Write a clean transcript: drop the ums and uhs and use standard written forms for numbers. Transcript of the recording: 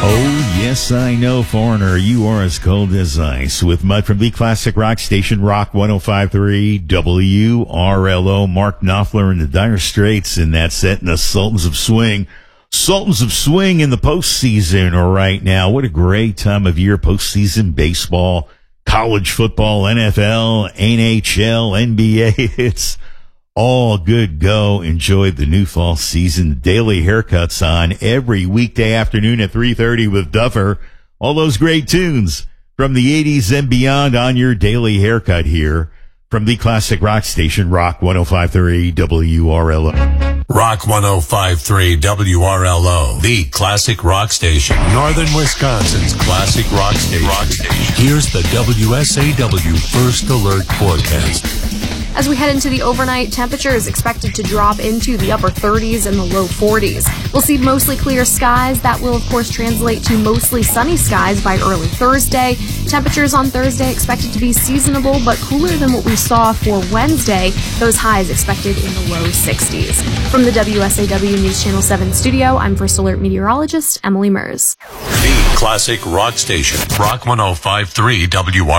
Oh, yes, I know, foreigner. You are as cold as ice. With Mud from the classic rock station, Rock 105.3 WRLO. Mark Knopfler and the Dire Straits in that set, and the Sultans of Swing. Sultans of Swing in the postseason right now. What a great time of year. Postseason baseball, college football, NFL, NHL, NBA. It's all good go. Enjoy the new fall season. Daily haircuts on every weekday afternoon at 3:30 with Duffer. All those great tunes from the 80s and beyond on your daily haircut here from the classic rock station, Rock 105.3 WRLO. Rock 105.3 WRLO, the classic rock station. Northern Wisconsin's classic rock station. Here's the WSAW First Alert forecast. As we head into the overnight, temperature is expected to drop into the upper 30s and the low 40s. We'll see mostly clear skies. That will, of course, translate to mostly sunny skies by early Thursday. Temperatures on Thursday expected to be seasonable, but cooler than what we saw for Wednesday. Those highs expected in the low 60s. From the WSAW News Channel 7 studio, I'm First Alert meteorologist Emily Mers. The classic rock station, Rock 105.3 WRLO.